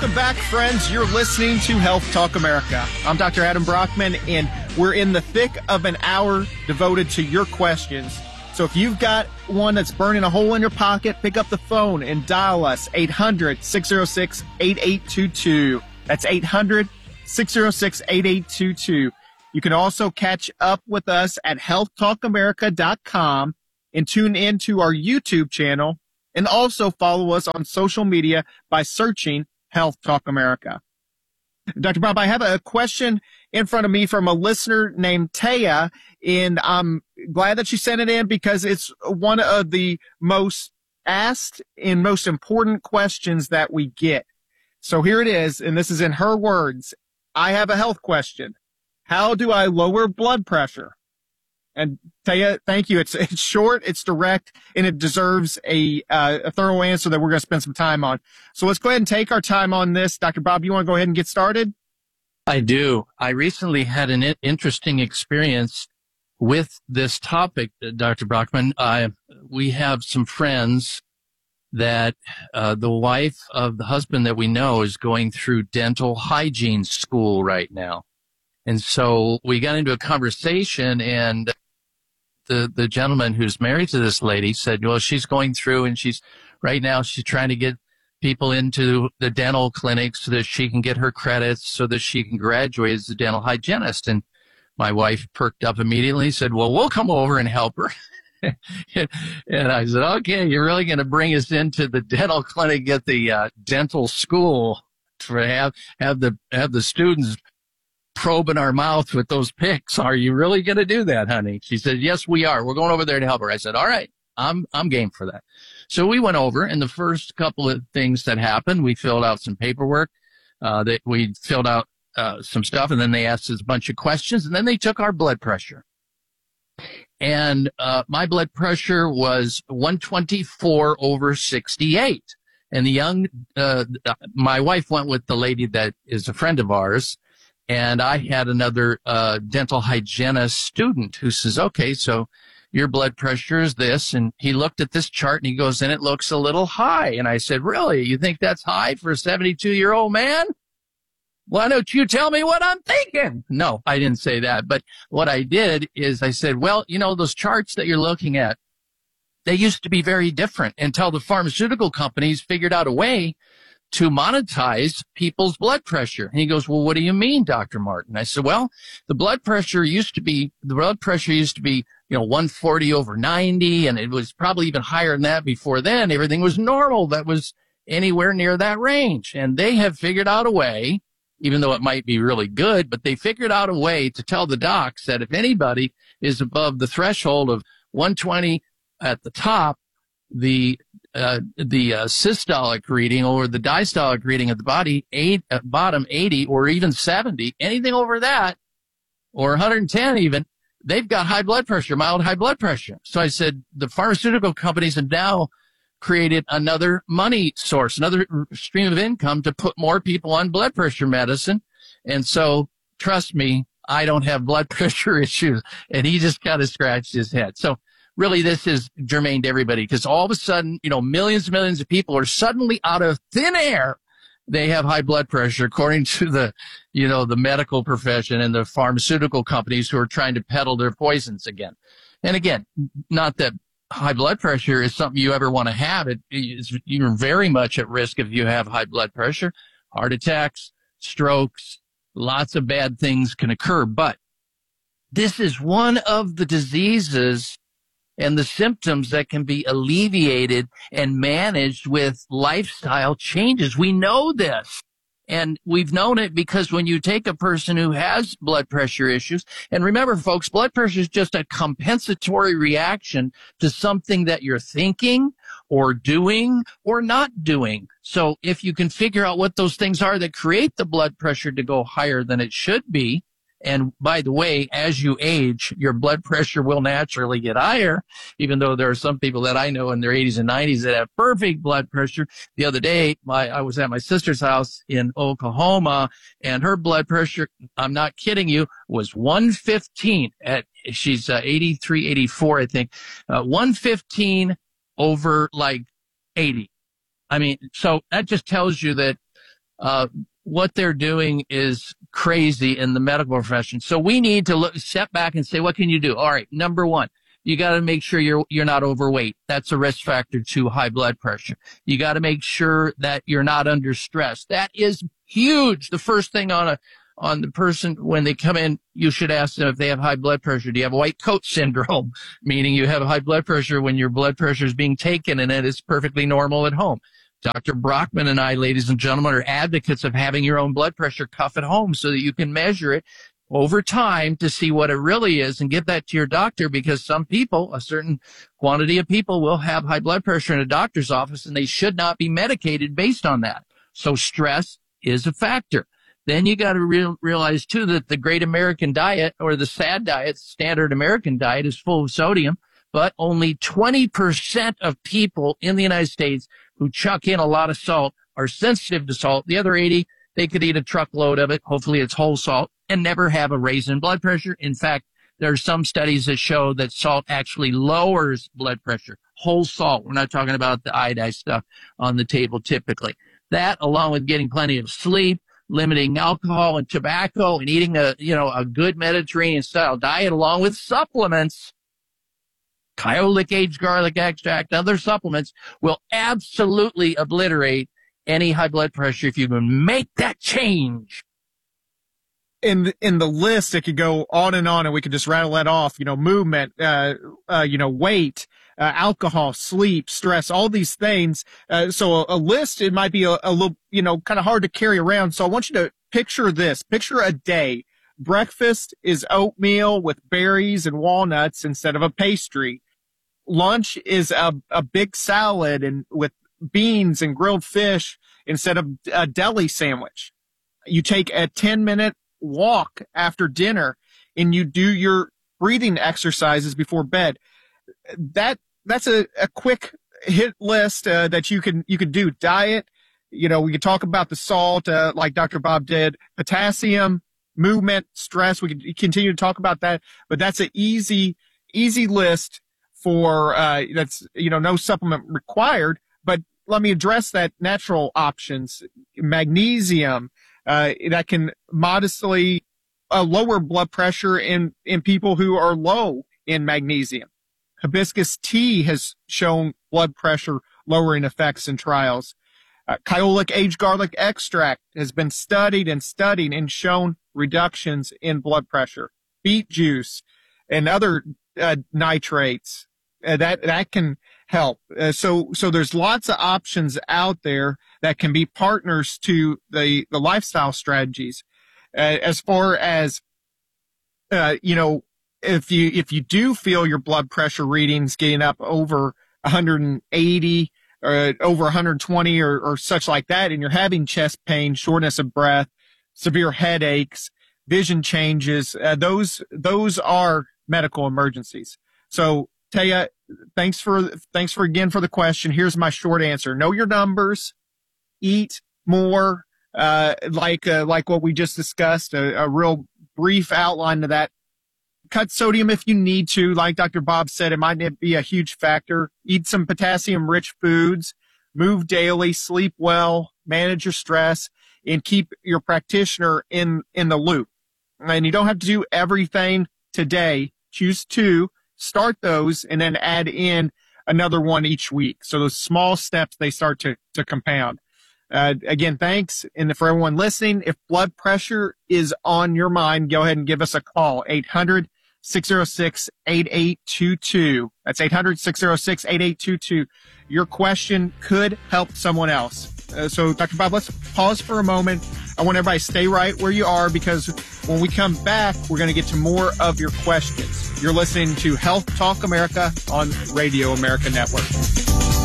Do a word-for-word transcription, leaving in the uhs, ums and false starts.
Welcome back, friends. You're listening to Health Talk America. I'm Doctor Adam Brockman, and we're in the thick of an hour devoted to your questions. So if you've got one that's burning a hole in your pocket, pick up the phone and dial us, eight hundred, six oh six, eight eight two two. That's eight hundred, six oh six, eight eight two two. You can also catch up with us at health talk america dot com and tune in to our YouTube channel, and also follow us on social media by searching Health Talk America. Doctor Bob, I have a question in front of me from a listener named Taya, and I'm glad that she sent it in because it's one of the most asked and most important questions that we get. So here it is, and this is in her words. I have a health question. How do I lower blood pressure? And Taya, thank you. It's it's short, it's direct, and it deserves a uh, a thorough answer that we're going to spend some time on. So let's go ahead and take our time on this. Doctor Bob, you want to go ahead and get started? I do. I recently had an interesting experience with this topic, Doctor Brockman. Uh, we have some friends that uh, the wife of the husband that we know is going through dental hygiene school right now. And so we got into a conversation, and the the gentleman who's married to this lady said, well, she's going through, and she's right now she's trying to get people into the dental clinic so that she can get her credits so that she can graduate as a dental hygienist. And my wife perked up immediately, said, well, we'll come over and help her. And I said, okay, you're really going to bring us into the dental clinic at the uh, dental school to have have the have the students probing our mouth with those picks. Are you really going to do that, honey? She said, yes, we are. We're going over there to help her. I said, all right, I'm, I'm game for that. So we went over, and the first couple of things that happened, we filled out some paperwork, uh, that we filled out, uh, some stuff, and then they asked us a bunch of questions, and then they took our blood pressure. And, uh, my blood pressure was one twenty-four over sixty-eight. And the young, uh, my wife went with the lady that is a friend of ours. And I had another uh dental hygienist student who says, okay, so your blood pressure is this. And he looked at this chart and he goes, and it looks a little high. And I said, really? You think that's high for a seventy-two-year-old man? Why don't you tell me what I'm thinking? No, I didn't say that. But what I did is I said, well, you know, those charts that you're looking at, they used to be very different until the pharmaceutical companies figured out a way to monetize people's blood pressure. And he goes, well, what do you mean, Doctor Martin? I said, well, the blood pressure used to be, the blood pressure used to be, you know, one forty over ninety, and it was probably even higher than that before then. Everything was normal that was anywhere near that range. And they have figured out a way, even though it might be really good, but they figured out a way to tell the docs that if anybody is above the threshold of one twenty at the top, the Uh, the uh, systolic reading or the diastolic reading of the body, eight, uh, bottom eighty or even seventy, anything over that, or one hundred ten even, they've got high blood pressure, mild high blood pressure. So I said, the pharmaceutical companies have now created another money source, another stream of income to put more people on blood pressure medicine. And so, trust me, I don't have blood pressure issues. And he just kind of scratched his head. So, really, this is germane to everybody, because all of a sudden, you know, millions and millions of people are suddenly out of thin air. They have high blood pressure, according to the, you know, the medical profession and the pharmaceutical companies who are trying to peddle their poisons again. And again, not that high blood pressure is something you ever want to have. It is, you're very much at risk if you have high blood pressure. Heart attacks, strokes, lots of bad things can occur. But this is one of the diseases and the symptoms that can be alleviated and managed with lifestyle changes. We know this. And we've known it because when you take a person who has blood pressure issues, and remember, folks, blood pressure is just a compensatory reaction to something that you're thinking or doing or not doing. So if you can figure out what those things are that create the blood pressure to go higher than it should be, and by the way, as you age, your blood pressure will naturally get higher, even though there are some people that I know in their eighties and nineties that have perfect blood pressure. The other day, my, I was at my sister's house in Oklahoma, and her blood pressure, I'm not kidding you, was one fifteen at, she's uh, eighty-three, eighty-four, I think, uh, one fifteen over like eighty. I mean, so that just tells you that Uh, what they're doing is crazy in the medical profession. So we need to look, step back and say, what can you do? All right. Number one, you got to make sure you're, you're not overweight. That's a risk factor to high blood pressure. You got to make sure that you're not under stress. That is huge. The first thing on a, on the person when they come in, you should ask them if they have high blood pressure. Do you have white coat syndrome? Meaning you have high blood pressure when your blood pressure is being taken and it is perfectly normal at home. Doctor Brockman and I, ladies and gentlemen, are advocates of having your own blood pressure cuff at home so that you can measure it over time to see what it really is and give that to your doctor, because some people, a certain quantity of people, will have high blood pressure in a doctor's office and they should not be medicated based on that. So stress is a factor. Then you got to re- realize too that the great American diet, or the SAD diet, standard American diet, is full of sodium, but only twenty percent of people in the United States who chuck in a lot of salt are sensitive to salt. The other eighty, they could eat a truckload of it. Hopefully it's whole salt, and never have a raise in blood pressure. In fact, there are some studies that show that salt actually lowers blood pressure. Whole salt. We're not talking about the iodized stuff on the table typically. That, along with getting plenty of sleep, limiting alcohol and tobacco, and eating a, you know, a good Mediterranean style diet, along with supplements, Kyolic aged garlic extract, other supplements, will absolutely obliterate any high blood pressure if you can make that change. In the, in the list, it could go on and on, and we could just rattle that off. You know, movement, uh, uh, you know, weight, uh, alcohol, sleep, stress, all these things. Uh, so a, a list, it might be a, a little, you know, kind of hard to carry around. So I want you to picture this. Picture a day. Breakfast is oatmeal with berries and walnuts instead of a pastry. Lunch is a, a big salad and with beans and grilled fish instead of a deli sandwich. You take a ten minute walk after dinner and you do your breathing exercises before bed. That, that's a, a quick hit list, uh, that you can, you can do. Diet. You know, we could talk about the salt, uh, like Doctor Bob did, potassium, movement, stress. We could continue to talk about that, but that's an easy, easy list for, uh, that's, you know, no supplement required, but let me address that natural options. Magnesium, uh, that can modestly uh, lower blood pressure in, in people who are low in magnesium. Hibiscus tea has shown blood pressure lowering effects in trials. Uh, Kyolic aged garlic extract has been studied and studied and shown reductions in blood pressure. Beet juice and other uh, nitrates, uh, that, that can help. Uh, so, so there's lots of options out there that can be partners to the, the lifestyle strategies. Uh, as far as, uh, you know, if you, if you do feel your blood pressure readings getting up over one hundred eighty or over one hundred twenty or, or such like that, and you're having chest pain, shortness of breath, severe headaches, vision changes, uh, those, those are medical emergencies. So, Taya, thanks for, thanks for again for the question. Here's my short answer. Know your numbers, eat more, uh, like, uh, like what we just discussed, a, a real brief outline to that. Cut sodium if you need to. Like Doctor Bob said, it might not be a huge factor. Eat some potassium rich foods, move daily, sleep well, manage your stress, and keep your practitioner in, in the loop. And you don't have to do everything today. Choose two. Start those and then add in another one each week. So those small steps, they start to, to compound. Uh, again, thanks. And for everyone listening, if blood pressure is on your mind, go ahead and give us a call. eight hundred, six oh six, eight eight two two. That's eight hundred, six oh six, eight eight two two. Your question could help someone else. Uh, so, Doctor Bob, let's pause for a moment. I want everybody to stay right where you are, because when we come back, we're going to get to more of your questions. You're listening to Health Talk America on Radio America Network.